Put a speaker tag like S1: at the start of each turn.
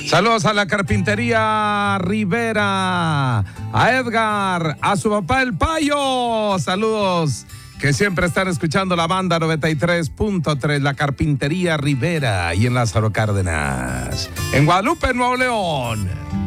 S1: Saludos a la carpintería Rivera, a Edgar, a su papá el Payo. Saludos, que siempre están escuchando la banda 93.3, la carpintería Rivera y en Lázaro Cárdenas, en Guadalupe, Nuevo León.